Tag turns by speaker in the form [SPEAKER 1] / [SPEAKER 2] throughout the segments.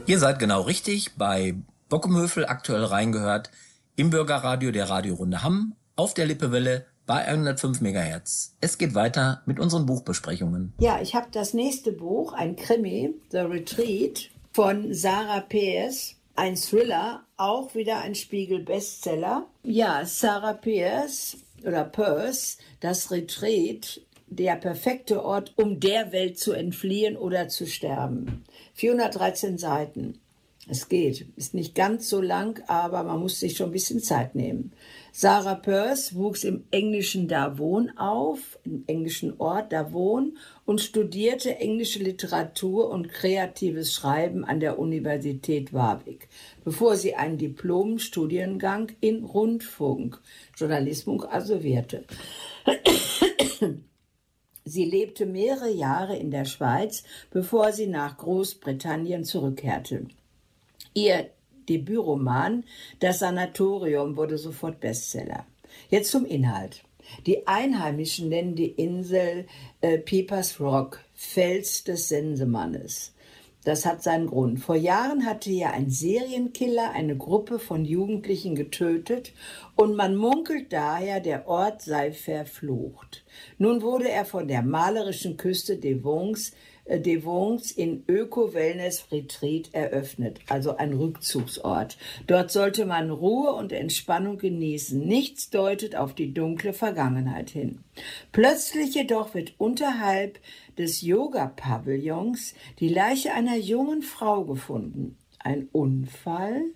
[SPEAKER 1] Ihr seid genau richtig bei Bockumhövel, aktuell reingehört, im Bürgerradio der Radiorunde Hamm, auf der Lippewelle bei 105 MHz. Es geht weiter mit unseren Buchbesprechungen.
[SPEAKER 2] Ja, ich habe das nächste Buch, ein Krimi, The Retreat von Sarah Pearse, ein Thriller, auch wieder ein Spiegel-Bestseller. Ja, Sarah Pearse, das Retreat, der perfekte Ort, um der Welt zu entfliehen oder zu sterben. 413 Seiten. Es geht. Ist nicht ganz so lang, aber man muss sich schon ein bisschen Zeit nehmen. Sarah Pearse wuchs im englischen Devon auf, im englischen Ort Devon, und studierte englische Literatur und kreatives Schreiben an der Universität Warwick, bevor sie einen Diplom-Studiengang in Rundfunkjournalismus absolvierte. Sie lebte mehrere Jahre in der Schweiz, bevor sie nach Großbritannien zurückkehrte. Ihr Debütroman »Das Sanatorium« wurde sofort Bestseller. Jetzt zum Inhalt. Die Einheimischen nennen die Insel Pepper's Rock, Fels des Sensemannes. Das hat seinen Grund. Vor Jahren hatte ja ein Serienkiller eine Gruppe von Jugendlichen getötet und man munkelt daher, der Ort sei verflucht. Nun wurde er von der malerischen Küste Devons in Öko-Wellness-Retreat eröffnet, also ein Rückzugsort. Dort sollte man Ruhe und Entspannung genießen. Nichts deutet auf die dunkle Vergangenheit hin. Plötzlich jedoch wird unterhalb des Yoga-Pavillons die Leiche einer jungen Frau gefunden. Ein Unfall?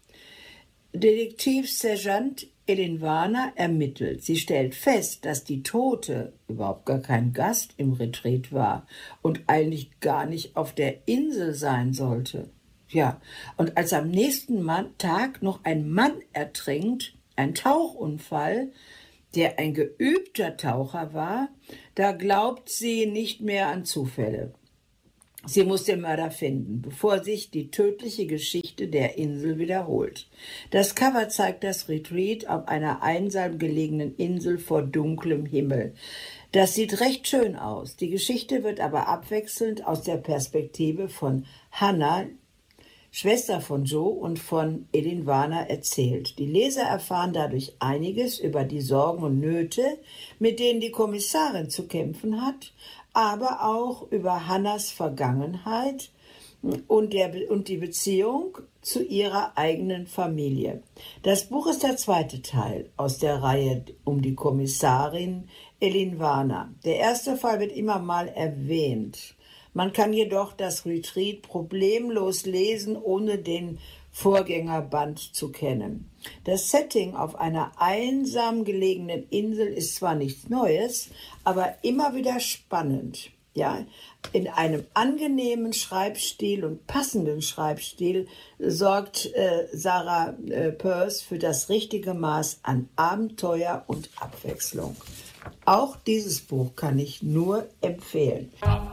[SPEAKER 2] Detektivsergeant Elin Warner ermittelt. Sie stellt fest, dass die Tote überhaupt gar kein Gast im Retreat war und eigentlich gar nicht auf der Insel sein sollte. Ja, und als am nächsten Tag noch ein Mann ertrinkt, ein Tauchunfall, der ein geübter Taucher war, da glaubt sie nicht mehr an Zufälle. Sie muss den Mörder finden, bevor sich die tödliche Geschichte der Insel wiederholt. Das Cover zeigt das Retreat auf einer einsam gelegenen Insel vor dunklem Himmel. Das sieht recht schön aus. Die Geschichte wird aber abwechselnd aus der Perspektive von Hannah, Schwester von Joe, und von Elin Warner erzählt. Die Leser erfahren dadurch einiges über die Sorgen und Nöte, mit denen die Kommissarin zu kämpfen hat, aber auch über Hannahs Vergangenheit und die Beziehung zu ihrer eigenen Familie. Das Buch ist der zweite Teil aus der Reihe um die Kommissarin Elin Warner. Der erste Fall wird immer mal erwähnt. Man kann jedoch das Retreat problemlos lesen, ohne den Vorgängerband zu kennen. Das Setting auf einer einsam gelegenen Insel ist zwar nichts Neues, aber immer wieder spannend. Ja, in einem angenehmen Schreibstil und passenden Schreibstil sorgt Sarah Pearse für das richtige Maß an Abenteuer und Abwechslung. Auch dieses Buch kann ich nur empfehlen.